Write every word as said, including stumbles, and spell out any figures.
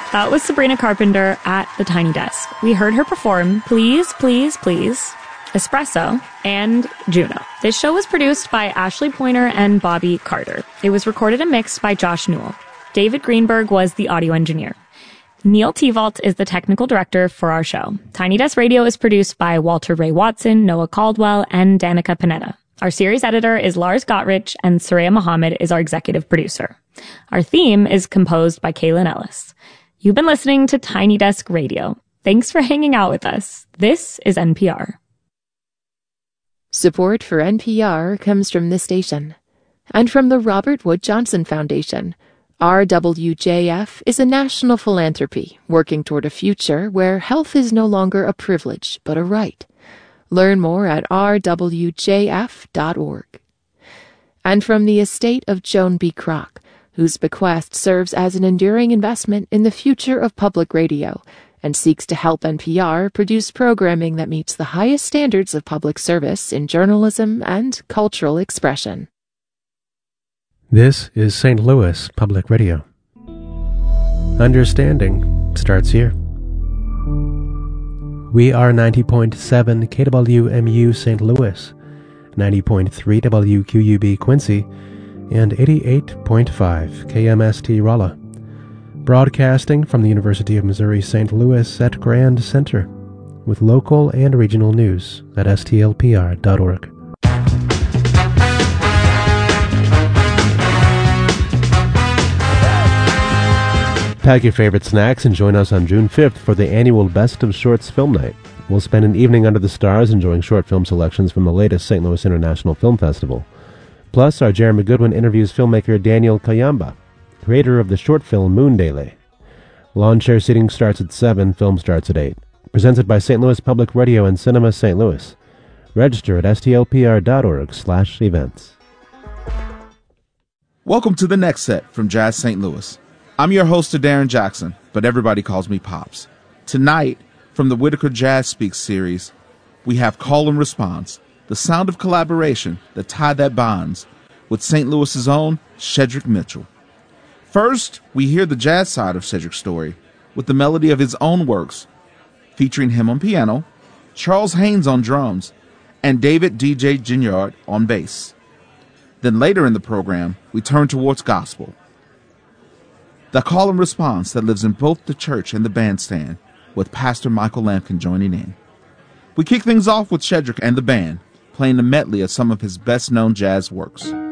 That was Sabrina Carpenter at the Tiny Desk. We heard her perform Please, Please, Please, Espresso, and Juno. This show was produced by Ashley Pointer and Bobby Carter. It was recorded and mixed by Josh Newell. David Greenberg was the audio engineer. Neil Tevault is the technical director for our show. Tiny Desk Radio is produced by Walter Ray Watson, Noah Caldwell, and Danica Panetta. Our series editor is Lars Gottrich, and Soraya Mohammed is our executive producer. Our theme is composed by Kaylin Ellis. You've been listening to Tiny Desk Radio. Thanks for hanging out with us. This is N P R. Support for N P R comes from this station and from the Robert Wood Johnson Foundation. R W J F is a national philanthropy working toward a future where health is no longer a privilege but a right. Learn more at r w j f dot org. And from the estate of Joan B. Kroc, whose bequest serves as an enduring investment in the future of public radio and seeks to help N P R produce programming that meets the highest standards of public service in journalism and cultural expression. This is Saint Louis Public Radio. Understanding starts here. We are ninety point seven K W M U Saint Louis, ninety point three W Q U B Quincy, and eighty-eight point five K M S T Rolla, broadcasting from the University of Missouri Saint Louis at Grand Center, with local and regional news at S T L P R dot org. Pack your favorite snacks and join us on June fifth for the annual Best of Shorts Film Night. We'll spend an evening under the stars enjoying short film selections from the latest Saint Louis International Film Festival. Plus, our Jeremy Goodwin interviews filmmaker Daniel Kayamba, creator of the short film Moondale. Lawn chair seating starts at seven, film starts at eight. Presented by Saint Louis Public Radio and Cinema Saint Louis. Register at S T L P R dot org slash events. Welcome to the next set from Jazz Saint Louis. I'm your host, Darren Jackson, but everybody calls me Pops. Tonight, from the Whitaker Jazz Speaks series, we have Call and Response, the sound of collaboration, the tie that bonds, with Saint Louis's own Shedrick Mitchell. First, we hear the jazz side of Shedrick's story, with the melody of his own works, featuring him on piano, Charles Haynes on drums, and David D J Ginyard on bass. Then later in the program, we turn towards gospel. The call and response that lives in both the church and the bandstand, with Pastor Michael Lampkin joining in. We kick things off with Shedrick and the band, playing a medley of some of his best-known jazz works.